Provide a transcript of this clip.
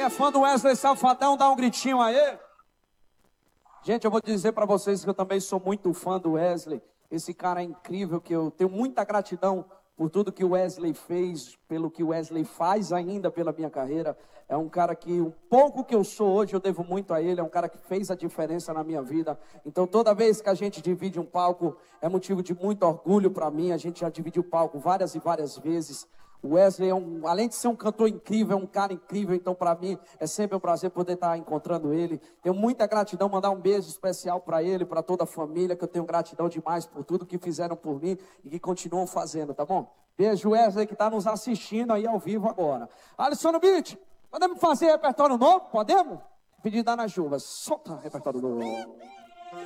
é fã do Wesley Safadão, dá um gritinho aí. Gente, eu vou dizer pra vocês que eu também sou muito fã do Wesley. Esse cara é incrível, que eu tenho muita gratidão por tudo que o Wesley fez, pelo que o Wesley faz ainda pela minha carreira. É um cara que, um pouco que eu sou hoje, eu devo muito a ele. É um cara que fez a diferença na minha vida. Então, toda vez que a gente divide um palco, é motivo de muito orgulho para mim. A gente já dividiu o palco várias e várias vezes. O Wesley, além de ser um cantor incrível, é um cara incrível. Então, para mim, é sempre um prazer poder estar encontrando ele. Tenho muita gratidão, mandar um beijo especial para ele, para toda a família, que eu tenho gratidão demais por tudo que fizeram por mim e que continuam fazendo, tá bom? Beijo, Wesley, que está nos assistindo aí ao vivo agora. Alisson no beat, podemos fazer repertório novo? Podemos? Pedir da Ana Juva, solta repertório novo.